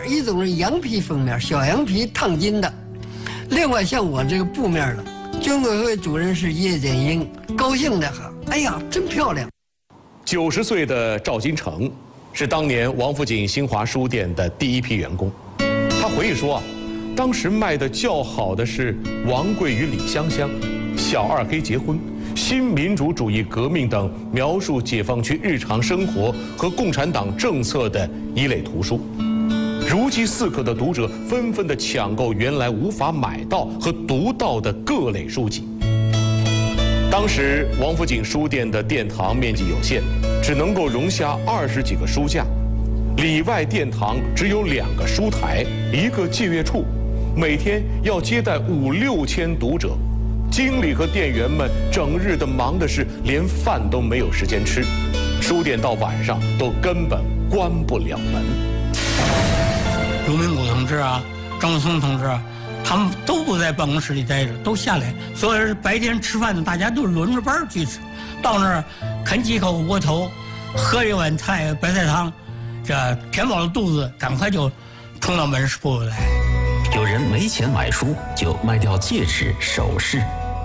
一种是羊皮封面，小羊皮烫金的，另外像我这个布面的。军委会主任是叶剑英，高兴的很，哎呀，真漂亮。 90岁的赵金成是当年王府井新华书店的第一批员工。他回忆说啊，当时卖的较好的是王贵与李香香、小二黑结婚、新民主主义革命等描述解放区日常生活和共产党政策的一类图书。如饥似渴的读者纷纷地抢购原来无法买到和读到的各类书籍。当时王府井书店的殿堂面积有限，只能够容下20几个书架，里外殿堂只有2个书台、1个借阅处，每天要接待5、6千读者。经理和店员们整日的忙的是连饭都没有时间吃，书店到晚上都根本关不了门。 刘明谷同志啊，张松同志啊，他们都不在办公室里待着，都下来。所以白天吃饭的大家都轮着班去吃，到那儿啃几口窝头，喝一碗白菜汤，这填饱了肚子，赶快就冲到门市部来。 有人没钱买书，就卖掉戒指、首饰。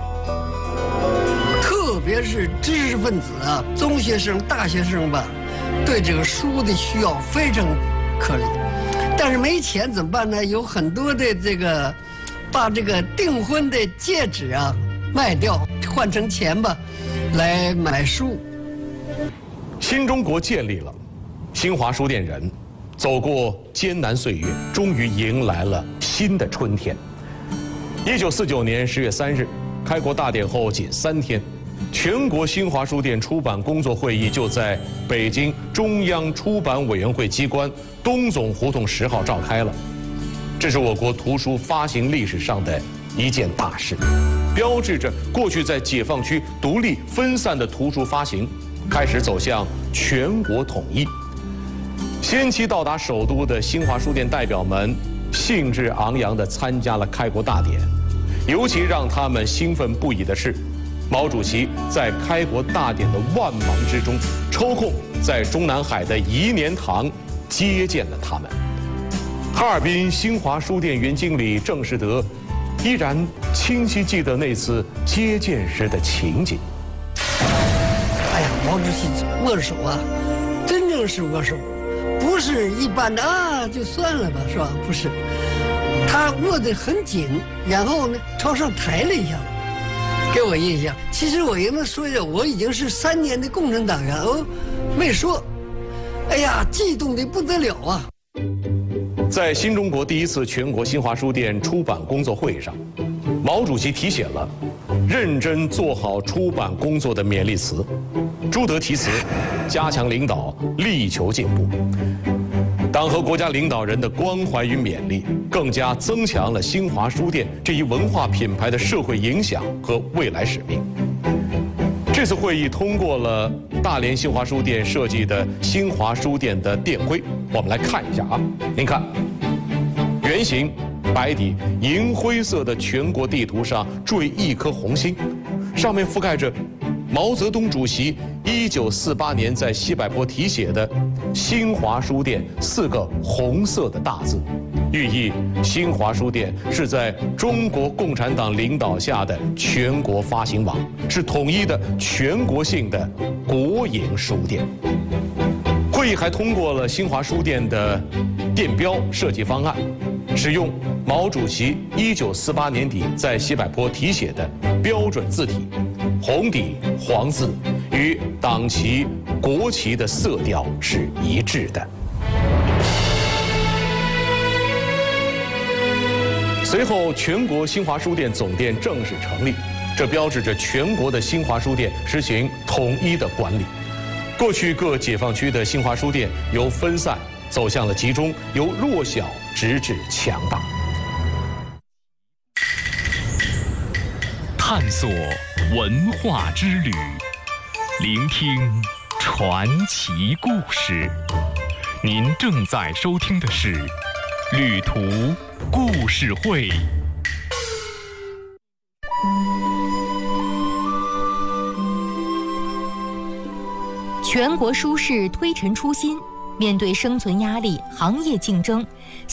特别是知识分子啊，中学生、大学生吧，对这个书的需要非常可怜。但是没钱怎么办呢？有很多的这个，把这个订婚的戒指啊卖掉，换成钱吧，来买书。 新中国建立了，新华书店人走过艰难岁月，终于迎来了新的春天。1949年10月3日，开国大典后仅3天，全国新华书店出版工作会议就在北京中央出版委员会机关东总胡同10号召开了。这是我国图书发行历史上的一件大事，标志着过去在解放区独立分散的图书发行开始走向全国统一。先期到达首都的新华书店代表们兴致昂扬地参加了开国大典。尤其让他们兴奋不已的是，毛主席在开国大典的万忙之中，抽空在中南海的颐年堂接见了他们。哈尔滨新华书店原经理郑士德依然清晰记得那次接见时的情景。 哎呀，毛主席握手啊，真正是握手，不是一般的啊就算了吧，是吧？不是，他握得很紧，然后呢朝上抬了一下，给我印象。其实我应该说一下，我已经是3年的共产党员哦，没说。哎呀，激动得不得了啊！ 在新中国第1次全国新华书店出版工作会议上，毛主席题写了认真做好出版工作的勉励词，朱德题词，加强领导，力求进步。党和国家领导人的关怀与勉励，更加增强了新华书店这一文化品牌的社会影响和未来使命。这次会议通过了大连新华书店设计的新华书店的店徽，我们来看一下啊。您看，圆形白底银灰色的全国地图上缀一颗红星，上面覆盖着毛泽东主席1948年在西柏坡题写的新华书店4个红色的大字，寓意新华书店是在中国共产党领导下的全国发行网，是统一的全国性的国营书店。会议还通过了新华书店的店标设计方案，使用毛主席1948年底在西柏坡题写的标准字体，红底黄字，与党旗、国旗的色调是一致的。随后，全国新华书店总店正式成立，这标志着全国的新华书店实行统一的管理。过去各解放区的新华书店由分散走向了集中，由弱小直至强大。 探索文化之旅，聆听传奇故事。您正在收听的是《旅途故事会》。 全国书市推陈出新，面对生存压力、行业竞争，